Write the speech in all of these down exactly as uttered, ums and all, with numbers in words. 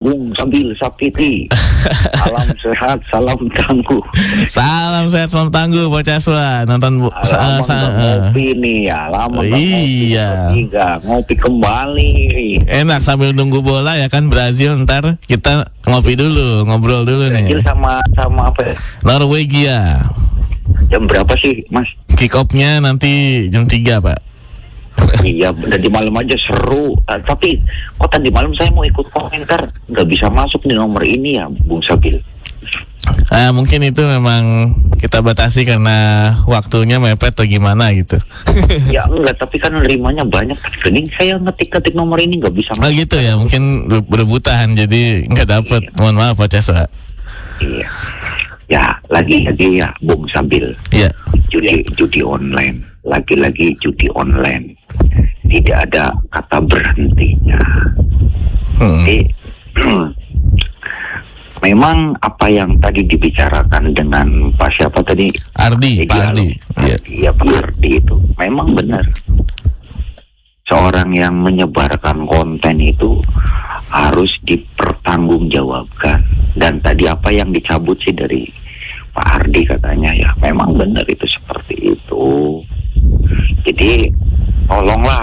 Bung Sambil Sapiti. Salam sehat, salam tangguh. Salam sehat, salam tangguh Bocah Swa. Nonton bu- Lama sa- sa- nggak ngopi nih ya, lama nggak ngopi. Iya. Bertiga, ngopi kembali. Enak sambil nunggu bola ya kan, Brazil, ntar kita ngopi dulu, ngobrol dulu Brazil nih. sama sama apa ya? Norwegia. Jam berapa sih, Mas? Kick off-nya nanti jam tiga, Pak. Iya, tadi malam aja seru. Uh, tapi kok tadi malam saya mau ikut komentar, nggak bisa masuk di nomor ini ya, Bung Sabil. Ah, mungkin itu memang kita batasi karena waktunya mepet atau gimana gitu. Ya enggak, tapi kan nerimanya banyak. Tapi saya ngetik-ngetik nomor ini nggak bisa Oh masuk. gitu ya, mungkin berebutan jadi nggak dapet. Iya. Mohon maaf Bocah Swa. Iya. Ya, lagi-lagi ya, Bung Sabil. Iya. Judi judi online, lagi-lagi judi online. Tidak ada kata berhentinya. Hmm. Jadi memang apa yang tadi dibicarakan dengan Pak siapa tadi? Ardi, Pak Ardi. Iya. Iya, Pak Ardi itu memang benar. Seorang yang menyebarkan konten itu harus dipertanggungjawabkan. Dan tadi apa yang dicabut sih dari Pak Ardi katanya, ya memang benar itu seperti itu. Jadi tolonglah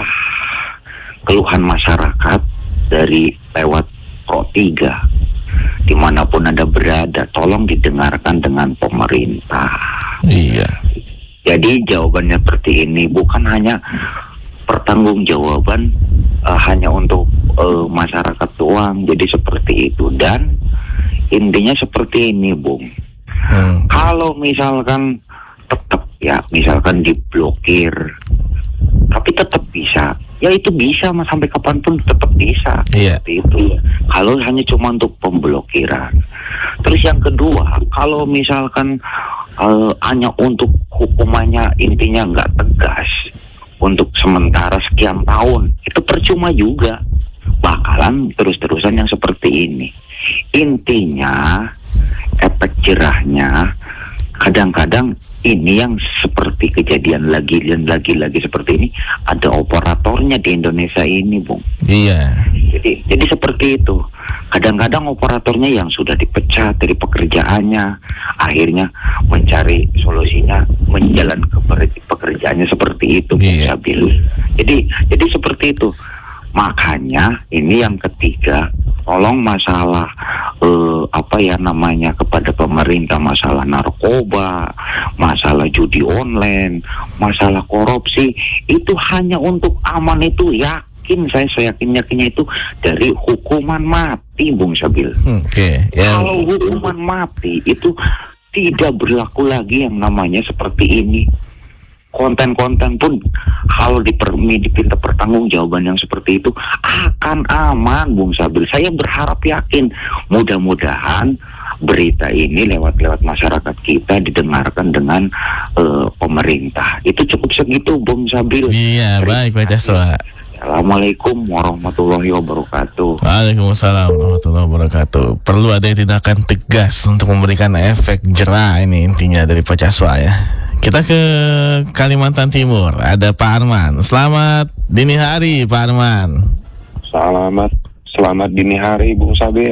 keluhan masyarakat dari lewat Pro tiga dimanapun Anda berada, tolong didengarkan dengan pemerintah. Iya. Jadi jawabannya seperti ini, bukan hanya pertanggungjawaban uh, hanya untuk uh, masyarakat doang. Jadi seperti itu, dan intinya seperti ini, Bung. Hmm. Kalau misalkan tetap ya, misalkan diblokir, tapi tetap bisa, ya itu bisa mas, sampai kapanpun tetap bisa. Iya. Seperti itu. Kalau hanya cuma untuk pemblokiran. Terus yang kedua, kalau misalkan uh, hanya untuk hukumannya intinya nggak tegas untuk sementara sekian tahun, itu percuma juga, bakalan terus-terusan yang seperti ini. Intinya efek jerahnya kadang-kadang ini yang seperti kejadian lagi dan lagi-lagi seperti ini, ada operatornya di Indonesia ini, Bung. Iya. Jadi jadi seperti itu. Kadang-kadang operatornya yang sudah dipecat dari pekerjaannya, akhirnya mencari solusinya menjalan ke pekerjaannya seperti itu, Bung Iya. Sabil. Jadi jadi seperti itu. Makanya ini yang ketiga, tolong masalah eh, apa ya namanya kepada pemerintah, masalah narkoba, masalah judi online, masalah korupsi, itu hanya untuk aman itu, yakin saya saya yakin yakinnya itu dari hukuman mati, Bung Sabil. Hmm, Oke. Ya. Kalau hukuman mati itu tidak berlaku lagi yang namanya seperti ini. Konten-konten pun kalau dipermi dipinta pertanggungjawaban yang seperti itu akan aman, Bung Sabil. Saya berharap yakin, mudah-mudahan berita ini lewat-lewat masyarakat kita didengarkan dengan uh, pemerintah. Itu cukup segitu, Bung Sabil. Iya, baik Bocah Swa. Assalamualaikum warahmatullahi wabarakatuh. Waalaikumsalam warahmatullahi wabarakatuh. Perlu ada tindakan tegas untuk memberikan efek jerah, ini intinya dari Bocah Swa ya. Kita ke Kalimantan Timur, ada Pak Arman. Selamat dini hari Pak Arman. Selamat selamat dini hari Bung Sabil.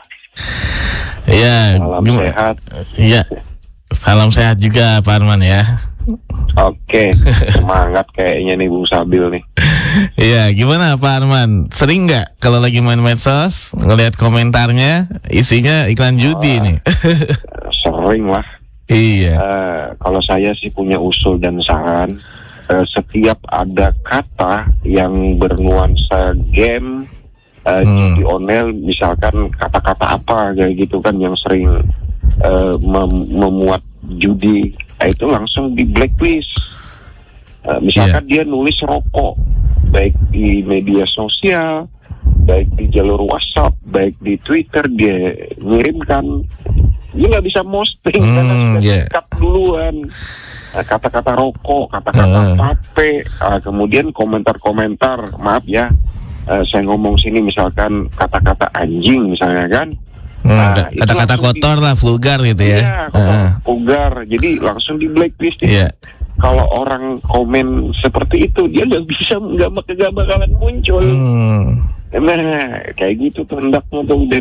Iya. Salam gimana? sehat. Iya. Salam sehat juga Pak Arman ya. Oke, semangat kayaknya nih Bung Sabil nih. Iya, gimana Pak Arman? Sering nggak kalau lagi main medsos ngelihat komentarnya isinya iklan judi Oh, nih? Sering lah. Iya. Uh, kalau saya sih punya usul dan saran, uh, setiap ada kata yang bernuansa game, uh, Hmm. judi online, misalkan kata-kata apa kayak gitu kan yang sering uh, mem- memuat judi, nah itu langsung di blacklist. Uh, misalkan dia nulis rokok, baik di media sosial, baik di jalur WhatsApp, baik di Twitter, dia ngirimkan, dia nggak bisa posting Hmm, karena sudah yeah. sikat duluan. Nah, kata-kata rokok, kata-kata Uh. tape, uh, kemudian komentar-komentar, maaf ya, uh, saya ngomong sini misalkan kata-kata anjing misalnya kan. Hmm, Nah, itu kata-kata langsung kotor lah, vulgar gitu ya. Iya, kotor, Heeh. vulgar. Jadi langsung di blacklist. Iya. Kalau orang komen seperti itu, dia nggak bisa, nggak nggak bakalan muncul. Hmm. Nah, kayak gitu tuh hendaknya tuh. Dan